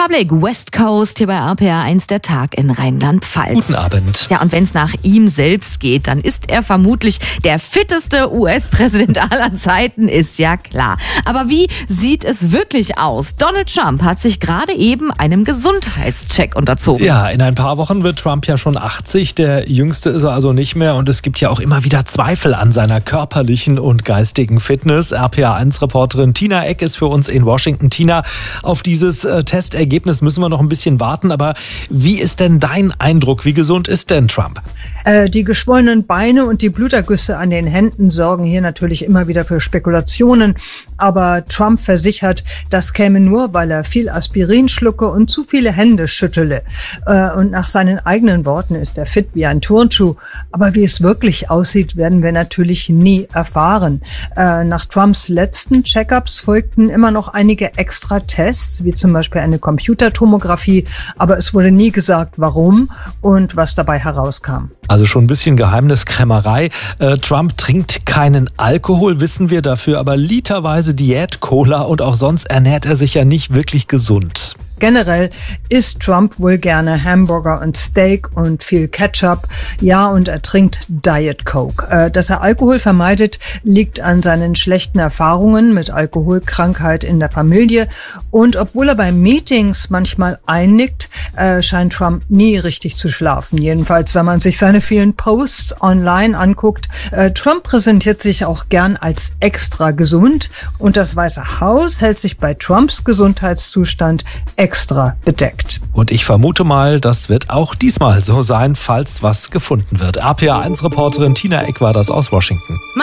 Republic, West Coast, hier bei RPR1, der Tag in Rheinland-Pfalz. Guten Abend. Ja, und wenn es nach ihm selbst geht, dann ist er vermutlich der fitteste US-Präsident aller Zeiten, ist ja klar. Aber wie sieht es wirklich aus? Donald Trump hat sich gerade eben einem Gesundheitscheck unterzogen. Ja, in ein paar Wochen wird Trump ja schon 80. Der Jüngste ist er also nicht mehr. Und es gibt ja auch immer wieder Zweifel an seiner körperlichen und geistigen Fitness. RPR1-Reporterin Tina Eck ist für uns in Washington. Tina, auf dieses Testergebnis müssen wir noch ein bisschen warten. Aber wie ist denn dein Eindruck? Wie gesund ist denn Trump? Die geschwollenen Beine und die Blutergüsse an den Händen sorgen hier natürlich immer wieder für Spekulationen. Aber Trump versichert, das käme nur, weil er viel Aspirin schlucke und zu viele Hände schüttele. Und nach seinen eigenen Worten ist er fit wie ein Turnschuh. Aber wie es wirklich aussieht, werden wir natürlich nie erfahren. Nach Trumps letzten Check-ups folgten immer noch einige extra Tests, wie zum Beispiel eine Computertomographie. Aber es wurde nie gesagt, warum und was dabei herauskam. Also schon ein bisschen Geheimniskrämerei. Trump trinkt keinen Alkohol, wissen wir dafür, aber literweise Diät-Cola und auch sonst ernährt er sich ja nicht wirklich gesund. Generell isst Trump wohl gerne Hamburger und Steak und viel Ketchup. Ja, und er trinkt Diet Coke. Dass er Alkohol vermeidet, liegt an seinen schlechten Erfahrungen mit Alkoholkrankheit in der Familie. Und obwohl er bei Meetings manchmal einnickt, scheint Trump nie richtig zu schlafen. Jedenfalls, wenn man sich seine vielen Posts online anguckt. Trump präsentiert sich auch gern als extra gesund. Und das Weiße Haus hält sich bei Trumps Gesundheitszustand extra bedeckt. Und ich vermute mal, das wird auch diesmal so sein, falls was gefunden wird. RPR1-Reporterin Tina Eck war das aus Washington.